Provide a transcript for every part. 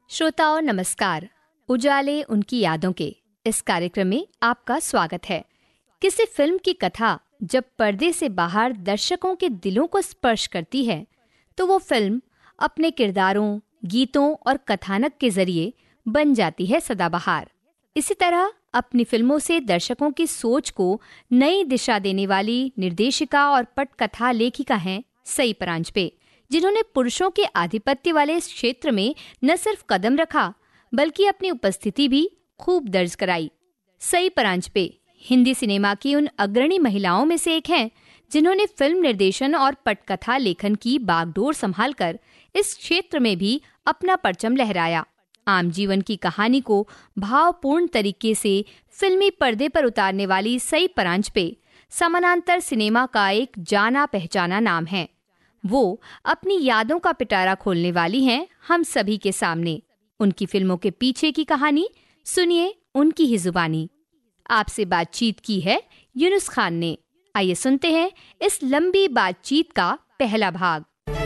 श्रोताओं नमस्कार। उजाले उनकी यादों के इस कार्यक्रम में आपका स्वागत है। किसी फिल्म की कथा जब पर्दे से बाहर दर्शकों के दिलों को स्पर्श करती है तो वो फिल्म अपने किरदारों, गीतों और कथानक के जरिए बन जाती है सदाबहार। इसी तरह अपनी फिल्मों से दर्शकों की सोच को नई दिशा देने वाली निर्देशिका और पटकथा लेखिका हैं सई परांजपे, जिन्होंने पुरुषों के आधिपत्य वाले इस क्षेत्र में न सिर्फ कदम रखा बल्कि अपनी उपस्थिति भी खूब दर्ज कराई। सई परांजपे हिंदी सिनेमा की उन अग्रणी महिलाओं में से एक हैं जिन्होंने फिल्म निर्देशन और पटकथा लेखन की बागडोर संभालकर इस क्षेत्र में भी अपना परचम लहराया। आम जीवन की कहानी को भावपूर्ण तरीके से फिल्मी पर्दे पर उतारने वाली सई परांजपे समानांतर सिनेमा का एक जाना पहचाना नाम है। वो अपनी यादों का पिटारा खोलने वाली हैं हम सभी के सामने। उनकी फिल्मों के पीछे की कहानी सुनिए उनकी ही जुबानी। आपसे बातचीत की है यूनुस खान ने। आइए सुनते हैं इस लंबी बातचीत का पहला भाग।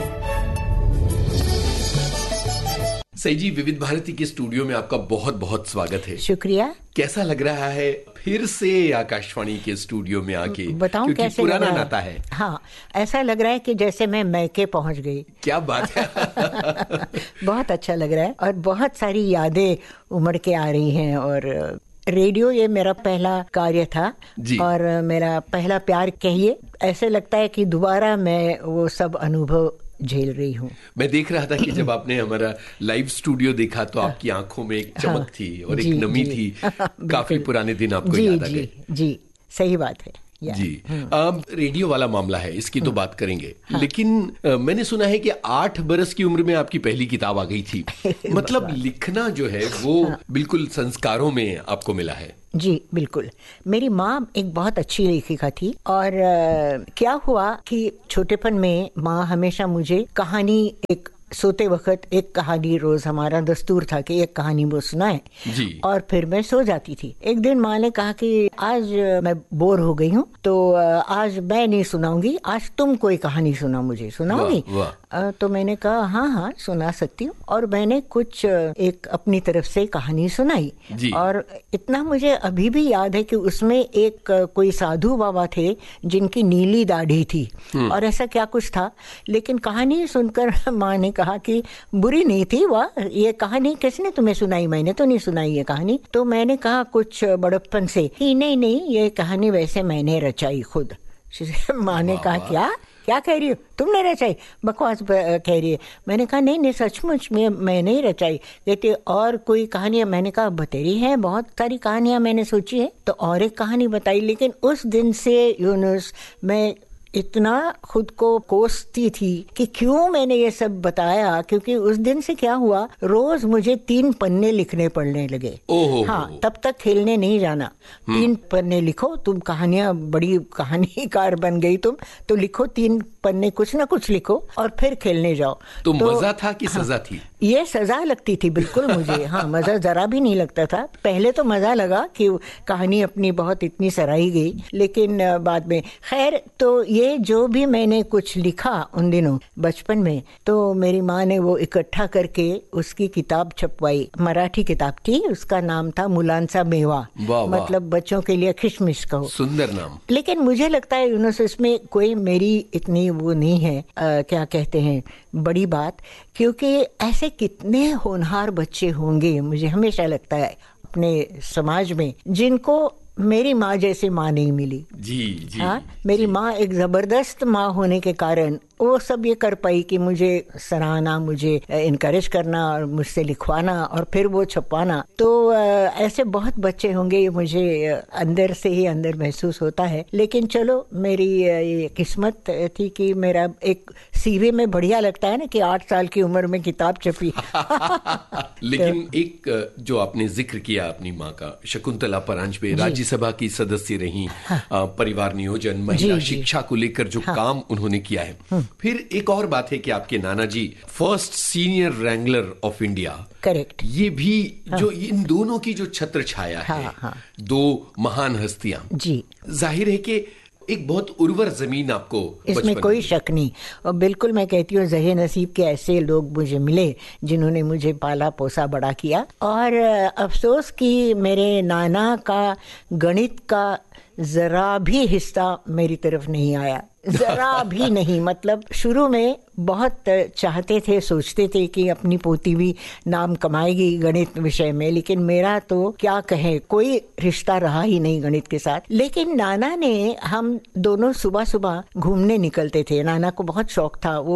सई जी, विविध भारती के स्टूडियो में आपका बहुत बहुत स्वागत है। शुक्रिया। कैसा लग रहा है फिर से आकाशवाणी के स्टूडियो में आके? बताऊं कैसे पुराना लग रहा नाता है। हाँ, ऐसा लग रहा है कि जैसे मैं मैके पहुंच गई। क्या बात है। बहुत अच्छा लग रहा है और बहुत सारी यादें उमड़ के आ रही हैं। और रेडियो ये मेरा पहला कार्य था और मेरा पहला प्यार कहिए। ऐसे लगता है कि दोबारा मैं वो सब अनुभव झेल रही हूँ। मैं देख रहा था कि जब आपने हमारा लाइव स्टूडियो देखा तो आपकी आंखों में एक चमक थी और एक नमी थी। काफी पुराने दिन आपको याद आ गए। जी, सही बात है जी। अब रेडियो वाला मामला है, इसकी तो बात करेंगे। लेकिन मैंने सुना है कि 8 बरस की उम्र में आपकी पहली किताब आ गई थी। मतलब लिखना जो है वो बिल्कुल संस्कारों में आपको मिला है। जी बिल्कुल। मेरी माँ एक बहुत अच्छी लेखिका थी और क्या हुआ कि छोटेपन में माँ हमेशा मुझे कहानी, एक सोते वक्त एक कहानी रोज हमारा दस्तूर था कि एक कहानी वो सुनाए और फिर मैं सो जाती थी। एक दिन माँ ने कहा कि आज मैं बोर हो गई हूँ तो आज मैं नहीं सुनाऊंगी, आज तुम कोई कहानी सुना, मुझे सुनाओगी? तो मैंने कहा हाँ हाँ सुना सकती हूँ। और मैंने कुछ एक अपनी तरफ से कहानी सुनाई और इतना मुझे अभी भी याद है कि उसमें एक कोई साधु बाबा थे जिनकी नीली दाढ़ी थी और ऐसा क्या कुछ था। लेकिन कहानी सुनकर माँ ने कहा कि बुरी नहीं थी, वाह ये कहानी किसने तुम्हें सुनाई? मैंने तो नहीं सुनाई ये कहानी। तो मैंने कहा कुछ बड़प्पन से कि नहीं नहीं ये कहानी वैसे मैंने रचाई खुद। माँ ने कहा क्या कह रही हो, तुमने रचाई? बकवास कह रही है। मैंने कहा नहीं नहीं सचमुच में मैं नहीं रचाई। कहते और कोई कहानियां? मैंने कहा बतेरी है, बहुत सारी कहानियां मैंने सोची है। तो और एक कहानी बताई। लेकिन उस दिन से यूनुस मैं इतना खुद को कोसती थी कि क्यों मैंने ये सब बताया, क्योंकि उस दिन से क्या हुआ, रोज मुझे 3 पन्ने लिखने पड़ने लगे। हाँ, तब तक खेलने नहीं जाना। 3 पन्ने लिखो, तुम कहानियां, बड़ी कहानीकार बन गई तुम, तो लिखो 3 पन्ने, कुछ ना कुछ लिखो और फिर खेलने जाओ। तो मजा था कि सजा थी? ये सजा लगती थी बिल्कुल मुझे। हाँ, मजा जरा भी नहीं लगता था। पहले तो मजा लगा कि कहानी अपनी बहुत इतनी सराही गई, लेकिन बाद में खैर। तो ये जो भी मैंने कुछ लिखा उन दिनों बचपन में, तो मेरी माँ ने वो इकट्ठा करके उसकी किताब छपवाई। मराठी किताब थी, उसका नाम था मुलांचा मेवा। मतलब बच्चों के लिए किशमिश कहो। सुंदर नाम। लेकिन मुझे लगता है यूनुस इसमें कोई मेरी इतनी वो नहीं है, क्या कहते हैं, बड़ी बात। क्योंकि ऐसे कितने होनहार बच्चे होंगे, मुझे हमेशा लगता है अपने समाज में, जिनको मेरी माँ जैसे माँ नहीं मिली। जी। हाँ, मेरी माँ एक जबरदस्त माँ होने के कारण वो सब ये कर पाई कि मुझे सराहना, मुझे इनकरेज करना और मुझसे लिखवाना और फिर वो छपवाना। तो ऐसे बहुत बच्चे होंगे, ये मुझे अंदर से ही अंदर महसूस होता है। लेकिन चलो, मेरी ये किस्मत थी कि मेरा एक सीवी में बढ़िया लगता है ना कि 8 साल की उम्र में किताब छपी। लेकिन एक जो आपने जिक्र किया अपनी माँ का, शकुंतला परांजपे राज्यसभा की सदस्य रही, परिवार नियोजन, महिला शिक्षा को लेकर जो काम उन्होंने किया है। फिर एक और बात है कि आपके नाना जी first senior Wrangler of India. Correct. ये भी जो इन दोनों की जो छत्र छाया है, 2 महान हस्तियां, जी, जाहिर है कि एक बहुत उर्वर जमीन आपको इसमें कोई शक नहीं। और बिल्कुल मैं कहती हूँ ज़हे नसीब के ऐसे लोग मुझे मिले जिन्होंने मुझे पाला पोसा बड़ा किया। और अफसोस कि मेरे नाना का गणित का जरा भी हिस्सा मेरी तरफ नहीं आया, जरा भी नहीं। मतलब शुरू में बहुत चाहते थे, सोचते थे कि अपनी पोती भी नाम कमाएगी गणित विषय में, लेकिन मेरा तो क्या कहे, कोई रिश्ता रहा ही नहीं गणित के साथ। लेकिन नाना ने, हम दोनों सुबह सुबह घूमने निकलते थे। नाना को बहुत शौक था, वो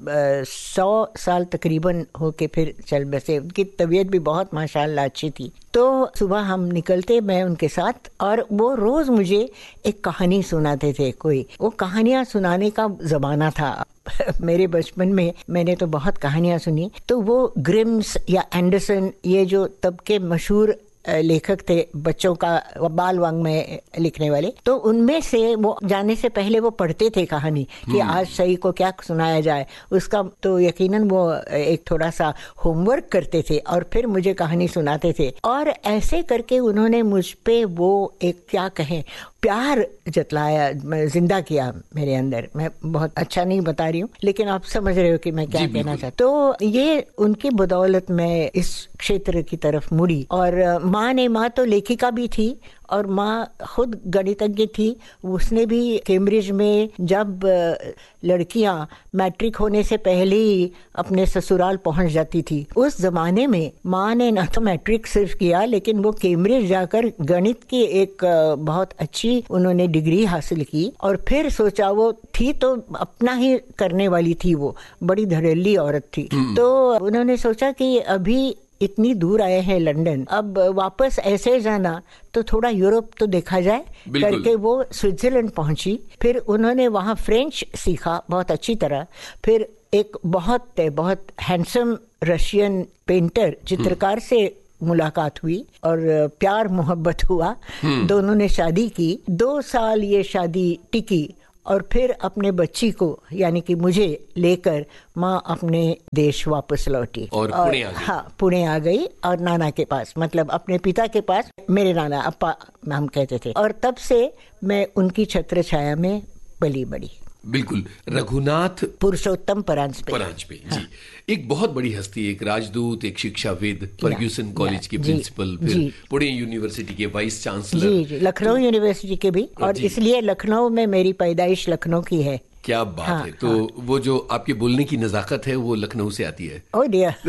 100 साल तकरीबन होके फिर चल बसे। उनकी तबीयत भी बहुत माशाल्लाह अच्छी थी। तो सुबह हम निकलते, मैं उनके साथ, और वो रोज मुझे एक कहानी सुनाते थे। कोई वो कहानियां सुनाने का जमाना था मेरे बचपन में, मैंने तो बहुत कहानियां सुनी। तो वो ग्रिम्स या एंडरसन, ये जो तब के मशहूर लेखक थे बच्चों का बाल वांग में लिखने वाले, तो उनमें से वो जाने से पहले वो पढ़ते थे कहानी कि आज सही को क्या सुनाया जाए। उसका तो यकीनन वो एक थोड़ा सा होमवर्क करते थे और फिर मुझे कहानी सुनाते थे। और ऐसे करके उन्होंने मुझ पे वो एक क्या कहें प्यार जतलाया, जिंदा किया मेरे अंदर। मैं बहुत अच्छा नहीं बता रही हूँ, लेकिन आप समझ रहे हो कि मैं क्या कहना चाहती। तो ये उनकी बदौलत मैं इस क्षेत्र की तरफ मुड़ी। और माँ तो लेखिका भी थी और माँ खुद गणितज्ञ थी। उसने भी कैम्ब्रिज में, जब लड़कियां मैट्रिक होने से पहले ही अपने ससुराल पहुंच जाती थी, उस जमाने में माँ ने ना तो मैट्रिक सिर्फ किया, लेकिन वो कैम्ब्रिज जाकर गणित की एक बहुत अच्छी उन्होंने डिग्री हासिल की। और फिर सोचा, वो थी तो अपना ही करने वाली थी, वो बड़ी धड़ल्ली औरत थी। तो उन्होंने सोचा कि अभी इतनी दूर आए हैं लंदन, अब वापस ऐसे जाना तो थोड़ा यूरोप तो देखा जाए करके वो स्विट्जरलैंड पहुंची। फिर उन्होंने वहाँ फ्रेंच सीखा बहुत अच्छी तरह। फिर एक बहुत हैंडसम रशियन पेंटर, चित्रकार से मुलाकात हुई और प्यार मोहब्बत हुआ। दोनों ने शादी की। 2 साल ये शादी टिकी और फिर अपने बच्ची को, यानी कि मुझे लेकर माँ अपने देश वापस लौटी और पुणे आ गई। हाँ, पुणे आ गई और नाना के पास, मतलब अपने पिता के पास, मेरे नाना अप्पा हम कहते थे। और तब से मैं उनकी छत्र छाया में पली बड़ी। बिल्कुल। रघुनाथ पुरुषोत्तम परांजपे जी, एक बहुत बड़ी हस्ती, एक राजदूत, एक शिक्षाविद, फर्ग्यूसन कॉलेज के प्रिंसिपल, फिर पुणे यूनिवर्सिटी के वाइस चांसलर, जी, लखनऊ यूनिवर्सिटी के भी। और इसलिए लखनऊ में मेरी पैदाइश लखनऊ की है। क्या बात है। तो वो जो आपके बोलने की नजाकत है वो लखनऊ से आती है। ओ डियर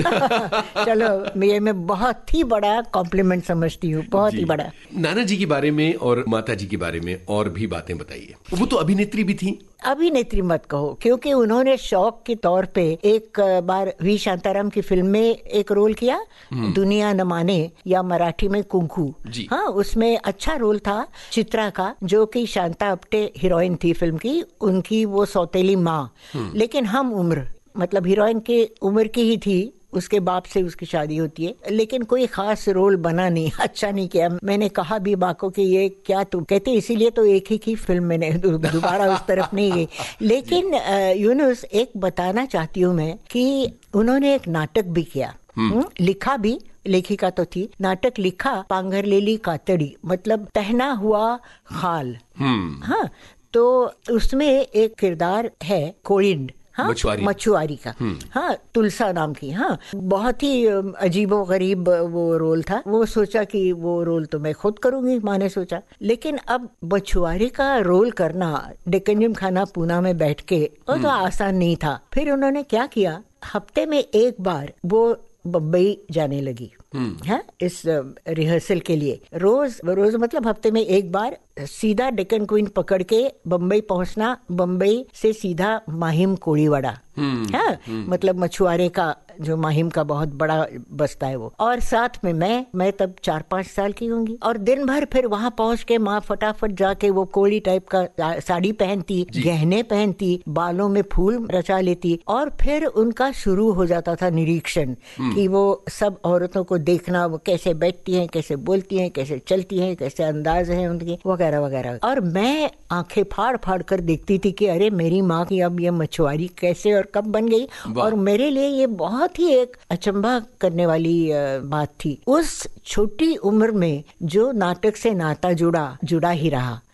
चलो, ये मैं बहुत ही बड़ा कॉम्प्लीमेंट समझती हूँ, बहुत ही बड़ा। नाना जी के बारे में और माता जी के बारे में और भी बातें बताइए। वो तो अभिनेत्री भी थी। अभिनेत्री मत कहो, क्योंकि उन्होंने शौक के तौर पे एक बार वी शांताराम की फिल्म में एक रोल किया, दुनिया न माने, या मराठी में कुंकू। हाँ, उसमें अच्छा रोल था चित्रा का, जो कि शांता अप्टे हीरोइन थी फिल्म की, उनकी वो सौतेली माँ। लेकिन हम उम्र, मतलब हीरोइन के उम्र की ही थी, उसके बाप से उसकी शादी होती है, लेकिन कोई खास रोल बना नहीं, अच्छा नहीं किया। मैंने कहा भी माँ को कि ये क्या तुम कहते, इसीलिए तो एक ही की फिल्म मैंने दोबारा उस तरफ नहीं गई। लेकिन यूनुस, एक बताना चाहती हूँ मैं कि उन्होंने एक नाटक भी किया, लिखा भी, लेखिका तो थी। नाटक लिखा पांघरलेली कातड़ी, मतलब पहना हुआ खाल। हाँ, तो उसमें एक किरदार है कोलिंड, हाँ, मछुआरी का। हाँ, तुलसा नाम की। हाँ, बहुत ही अजीबो गरीब वो रोल था। वो सोचा कि वो रोल तो मैं खुद करूंगी, माँ ने सोचा। लेकिन अब मछुआरी का रोल करना डेक्कन जिमखाना पूना में बैठ के, वो तो आसान नहीं था। फिर उन्होंने क्या किया, हफ्ते में एक बार वो बम्बई जाने लगी, है, इस रिहर्सल के लिए। रोज मतलब हफ्ते में एक बार सीधा डेक्कन क्वीन पकड़ के बम्बई पहुंचना, बम्बई से सीधा माहिम कोळीवाड़ा, है, मतलब मछुआरे का जो माहिम का बहुत बड़ा बस्ता है वो। और साथ में मैं तब 4-5 साल की होंगी। और दिन भर फिर वहां पहुंच के माँ फटाफट जाके वो कोली टाइप का साड़ी पहनती, गहने पहनती, बालों में फूल रचा लेती, और फिर उनका शुरू हो जाता था निरीक्षण कि वो सब औरतों को देखना, वो कैसे बैठती हैं, कैसे बोलती हैं, कैसे चलती हैं, कैसे अंदाज है उनके, वगैरह वगैरह। और मैं आंखें फाड़ फाड़ कर देखती थी कि अरे मेरी माँ की अब ये मछुआरी कैसे और कब बन गई। और मेरे लिए ये बहुत ही एक अचंभा करने वाली बात थी। उस छोटी उम्र में जो नाटक से नाता जुड़ा ही रहा।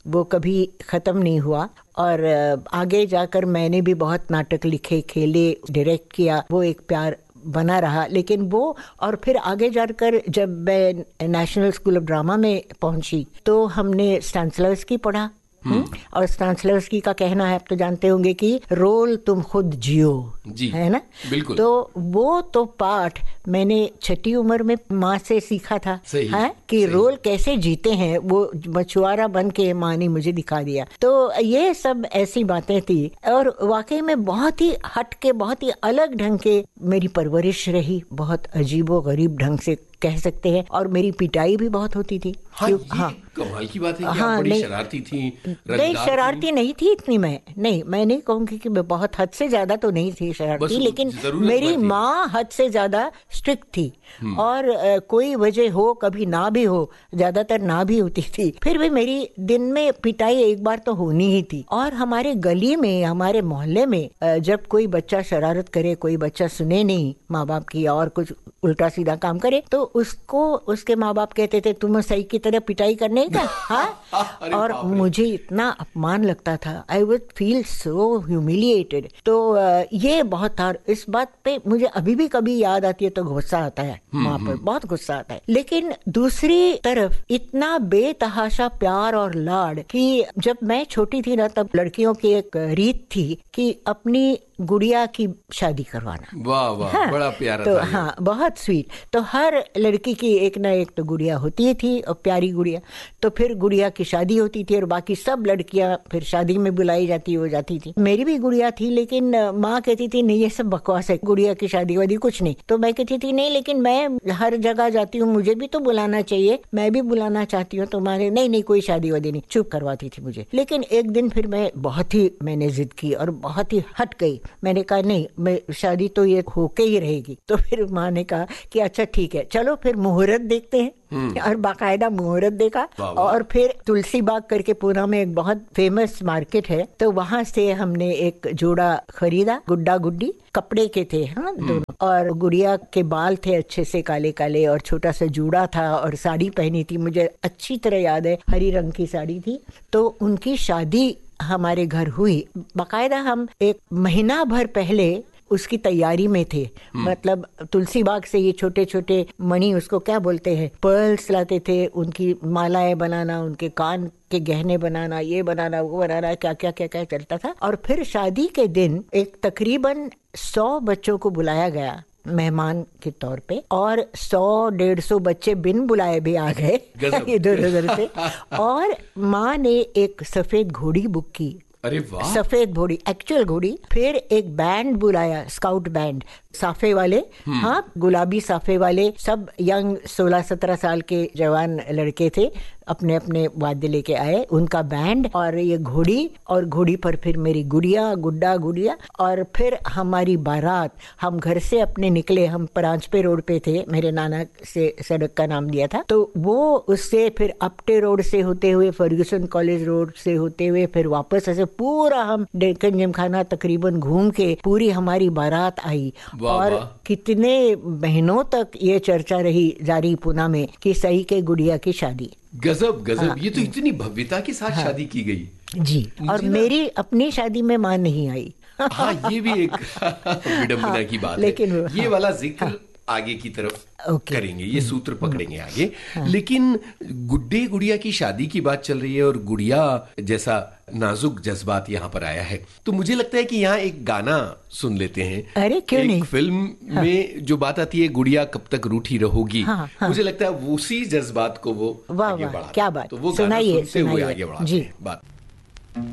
वो कभी खत्म नहीं हुआ। और आगे जाकर मैंने भी बहुत नाटक लिखे, खेले, डायरेक्ट किया, वो एक प्यार बना रहा। लेकिन वो और फिर आगे जाकर जब मैं नेशनल स्कूल ऑफ ड्रामा में पहुंची तो हमने स्टानिस्लावस्की पढ़ा। और स्टानिस्लावस्की का कहना है, आप तो जानते होंगे कि रोल तुम खुद जियो, है ना? बिल्कुल। तो वो तो पाठ मैंने छठी उम्र में माँ से सीखा था, है कि सही। रोल कैसे जीते हैं, वो मछुआरा बन के माँ ने मुझे दिखा दिया। तो ये सब ऐसी बातें थी और वाकई में बहुत ही हट के, बहुत ही अलग ढंग के मेरी परवरिश रही, बहुत अजीबो गरीब ढंग से कह सकते हैं। और मेरी पिटाई भी बहुत होती थी। हाँ, कमाल की बात है कि आप बड़ी शरारती थी। नहीं, शरारती नहीं थी इतनी मैं नहीं कहूँगी कि मैं बहुत हद से ज्यादा तो नहीं थी शरारती, लेकिन मेरी माँ हद से ज्यादा स्ट्रिक्ट थी। और कोई वजह हो, कभी ना भी हो, ज्यादातर ना भी होती थी, फिर भी मेरी दिन में पिटाई एक बार तो होनी ही थी। और हमारे गली में, हमारे मोहल्ले में जब कोई बच्चा शरारत करे, कोई बच्चा सुने नहीं माँ बाप की और कुछ उल्टा सीधा काम करे, तो उसको उसके माँ बाप कहते थे तुम सही की तरह पिटाई करने का। हाँ। और मुझे इतना अपमान लगता था, I would feel so humiliated. तो ये बहुत था। इस बात पे मुझे अभी भी कभी याद आती है तो गुस्सा आता है, वहाँ पर बहुत गुस्सा आता है। लेकिन दूसरी तरफ इतना बेतहाशा प्यार और लाड कि जब मैं छोटी थी ना, तब लड़कियों की एक रीत थी कि अपनी गुड़िया की शादी करवाना। वाह वाह, हाँ, बड़ा प्यारा तो था। हाँ, बहुत स्वीट। तो हर लड़की की एक ना एक तो गुड़िया होती थी, और प्यारी गुड़िया। तो फिर गुड़िया की शादी होती थी और बाकी सब लड़कियां फिर शादी में बुलाई जाती हो जाती थी। मेरी भी गुड़िया थी, लेकिन माँ कहती थी नहीं ये सब बकवास है, गुड़िया की शादी वादी कुछ नहीं। तो मैं कहती थी नहीं, लेकिन मैं हर जगह जाती हूँ, मुझे भी तो बुलाना चाहिए, मैं भी बुलाना चाहती हूँ। तो मारे नहीं कोई शादी वादी नहीं, चुप करवाती थी मुझे। लेकिन एक दिन फिर मैंने जिद की और बहुत ही हट गई। मैंने कहा नहीं, मैं शादी तो ये होके ही रहेगी। तो फिर माँ ने कहा कि अच्छा ठीक है, चलो फिर मुहूर्त देखते हैं। और बाकायदा मुहूर्त देखा। और फिर तुलसी बाग करके पूना में एक बहुत फेमस मार्केट है, तो वहां से हमने एक जोड़ा खरीदा, गुड्डा गुड्डी कपड़े के थे, हाँ दोनों। और गुड़िया के बाल थे अच्छे से काले काले, और छोटा सा जूड़ा था, और साड़ी पहनी थी, मुझे अच्छी तरह याद है, हरी रंग की साड़ी थी। तो उनकी शादी हमारे घर हुई। बाकायदा हम एक महीना भर पहले उसकी तैयारी में थे। मतलब तुलसी बाग से ये छोटे छोटे मणि, उसको क्या बोलते हैं, पर्ल्स लाते थे, उनकी मालाएं बनाना, उनके कान के गहने बनाना, ये बनाना, वो बनाना, क्या क्या क्या क्या चलता था। और फिर शादी के दिन एक तकरीबन 100 बच्चों को बुलाया गया मेहमान के तौर पे, और 100-150 बच्चे बिन बुलाए भी आ गए इधर उधर से। और माँ ने एक सफेद घोड़ी बुक की। अरे वाह, सफेद घोड़ी, एक्चुअल घोड़ी। फिर एक बैंड बुलाया, स्काउट बैंड, साफे वाले, हाँ गुलाबी साफे वाले, सब यंग 16-17 साल के जवान लड़के थे, अपने अपने वाद्य लेके आए, उनका बैंड और ये घोड़ी। और घोड़ी पर फिर मेरी गुड़िया, गुड्डा गुड़िया। और फिर हमारी बारात, हम घर से अपने निकले, हम परांजपे रोड पे थे, मेरे नाना से सड़क का नाम दिया था। तो वो उससे फिर अपटे रोड से होते हुए, फर्ग्यूसन कॉलेज रोड से होते हुए, फिर वापस ऐसे पूरा हम डेक्कन जिमखाना तकरीबन घूम के पूरी हमारी बारात आई। और कितने महीनों तक ये चर्चा रही जारी पूना में कि सही के गुड़िया की शादी। गजब गजब। हाँ, ये तो इतनी भव्यता के साथ शादी की गई जी। और मेरी अपनी शादी में मां नहीं आई। हाँ, ये भी एक विडंबना की बात लेकिन है। ये वाला जिक्र आगे की तरफ करेंगे, ये सूत्र पकड़ेंगे आगे। लेकिन गुड्डे गुड़िया की शादी की बात चल रही है और गुड़िया जैसा नाजुक जज्बात यहाँ पर आया है, तो मुझे लगता है कि यहाँ एक गाना सुन लेते हैं। अरे क्यों नहीं। फिल्म में जो बात आती है, गुड़िया कब तक रूठी रहोगी, मुझे लगता है उसी जज्बात को वो आगे बढ़ा। क्या बात, तो वो सुनाइए आगे बढ़ा जी बात।